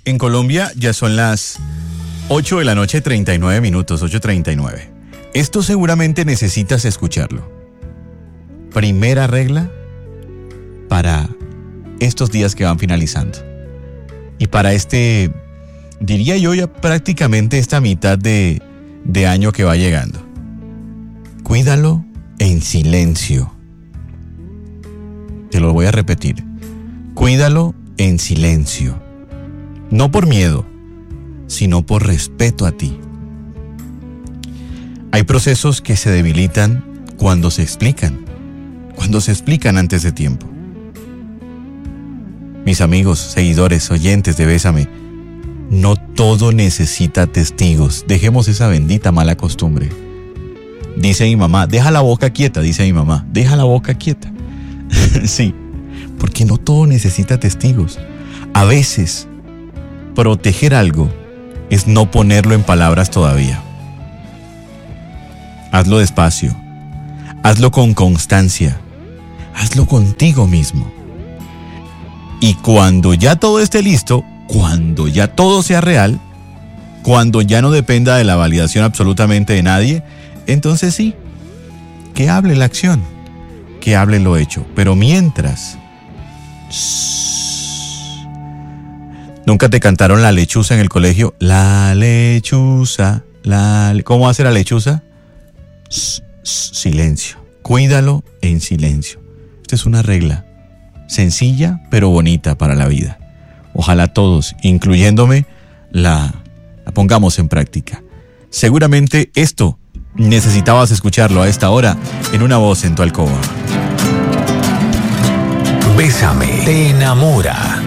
En Colombia ya son las 8 de la noche, 39 minutos, 8:39. Esto seguramente necesitas escucharlo. Primera regla para estos días que van finalizando. Y para diría yo ya prácticamente esta mitad de año que va llegando. Cuídalo en silencio. Te lo voy a repetir. Cuídalo en silencio. No por miedo, sino por respeto a ti. Hay procesos que se debilitan cuando se explican antes de tiempo. Mis amigos, seguidores, oyentes de Bésame, no todo necesita testigos. Dejemos esa bendita mala costumbre. Dice mi mamá, deja la boca quieta, dice mi mamá, deja la boca quieta. Sí, porque no todo necesita testigos. A veces, proteger algo es no ponerlo en palabras todavía. Hazlo despacio, hazlo con constancia, hazlo contigo mismo. Y cuando ya todo esté listo, cuando ya todo sea real, cuando ya no dependa de la validación absolutamente de nadie, entonces sí, que hable la acción, que hable lo hecho. Pero mientras, ¿nunca te cantaron la lechuza en el colegio? La lechuza, ¿cómo hace la lechuza? Silencio. Cuídalo en silencio. Esta es una regla sencilla pero bonita para la vida. Ojalá todos, incluyéndome, la pongamos en práctica. Seguramente esto necesitabas escucharlo a esta hora en Una Voz en tu Alcoba. Bésame, te enamora.